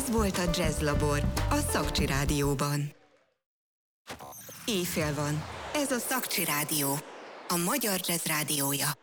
Ez volt a Jazz Labor, a Szakcsi Rádióban. Éjfél van. Ez a Szakcsi Rádió, a magyar jazz rádiója.